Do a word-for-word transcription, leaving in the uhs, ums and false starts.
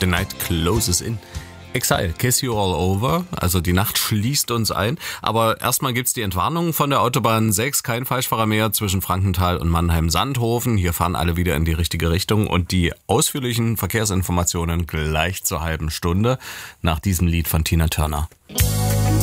The Night Closes In. Exile, Kiss You All Over, also die Nacht schließt uns ein. Aber erstmal gibt's die Entwarnung von der Autobahn sechs, kein Falschfahrer mehr zwischen Frankenthal und Mannheim-Sandhofen. Hier fahren alle wieder in die richtige Richtung und die ausführlichen Verkehrsinformationen gleich zur halben Stunde nach diesem Lied von Tina Turner.